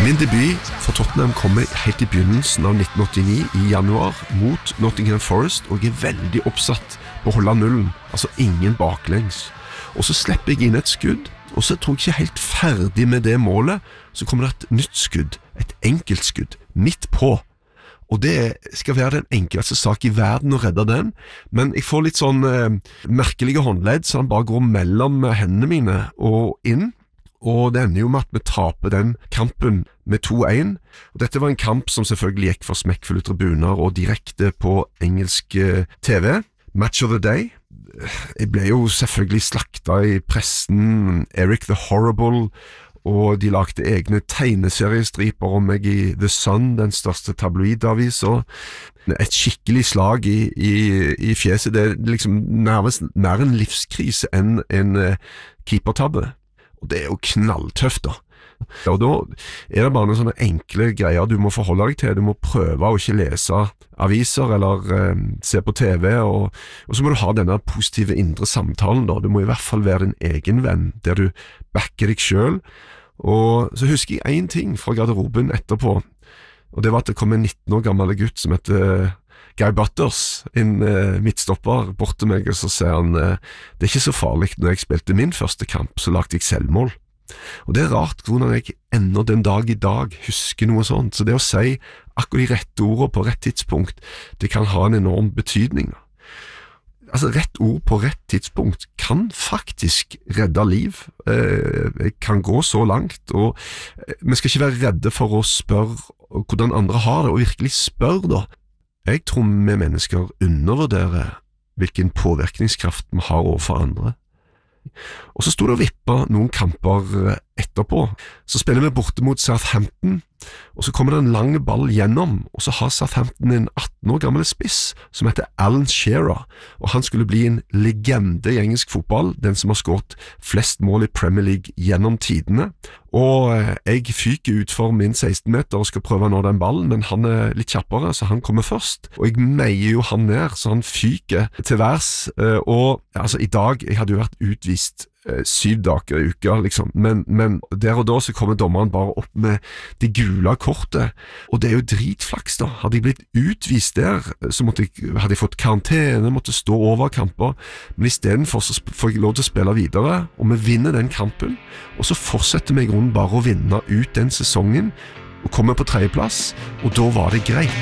Min debut for Tottenham kommer helt I begynnelsen av 1989 I januar mot Nottingham Forest, og jeg veldig oppsatt på å holde nullen, altså ingen baklengs. Og så slipper jeg inn et skudd, og så tror jeg ikke helt ferdig med det målet, så kommer det et nytt skudd, et enkelt skudd, midt på. Og det skal være den enkleste sak I verden å redde den, men jeg får litt sånn merkelige håndledd, så han bare går mellom hendene mine og inn. Og det ender jo med at vi taper den kampen med 2-1. Og dette var en kamp som selvfølgelig gikk for smekkfulle tribuner og direkte på engelsk TV. Match of the day. Jeg ble jo selvfølgelig slakta I pressen, Eric the Horrible, og de lagde egne tegneseriestriper om meg I The Sun, den største tabloidavisen. Et skikkelig slag I fjeset. Det liksom nærmest mer en livskrise enn en keepertabbe. Og det jo knalltøft da. Og da det bare noen sånne enkle greier du må forholde deg til. Du må prøve å ikke lese aviser eller se på TV, og så må du ha denne positive indre samtalen da. Du må I hvert fall være din egen venn, der du backer deg selv. Og så husker jeg en ting fra garderoben etterpå, og det var at det kom en 19 år gammel gutt som heter Guy Butters, en midtstopper bort til meg, og så sier han det ikke så farlig når jeg spilte min første kamp, så lagde jeg selvmål. Og det rart hvordan jeg enda den dag I dag husker noe sånt, så det å si akkurat de rette ordene på rett tidspunkt, det kan ha en enorm betydning. Altså rett ord på rett tidspunkt kan faktisk redde liv, kan gå så langt, og vi skal ikke være redde for å spørre hvordan andre har det, og virkelig spørre da. Jeg tror vi mennesker undervurderer hvilken påvirkningskraft vi har overfor andre. Og så stod det og vippet noen kamper etterpå. Så spiller vi borte mot Southampton, og så kommer det en lang ball gjennom, og så har Southampton en 18 år gammel spiss som heter Alan Shearer, og han skulle bli en legende I engelsk fotball, den som har skåret flest mål I Premier League gjennom tidene. Og jeg fyker ut for min 16-meter og skal prøve å nå den ballen, men han litt kjappere, så han kommer først. Og jeg meier jo han ned, så han fyker til værs, og altså I dag, jeg hadde jo vært utvist 7 dager I uka, liksom. Men der og da så kommer dommeren bare opp med det gule kortet, og det jo dritflaks da. Hadde jeg blitt utvist der, så hadde jeg fått karantene, måtte stå over kamper, men I stedet for så får jeg lov til å spille videre, og vi vinner den kampen, og så fortsetter vi I grunnen bare å vinne ut den sesongen, og kommer på 3. plass, og da var det greit.